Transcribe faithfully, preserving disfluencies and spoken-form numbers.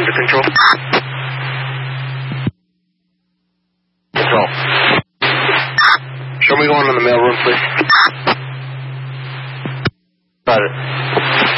to control. Control. Show me going in the mailroom, please. Got it.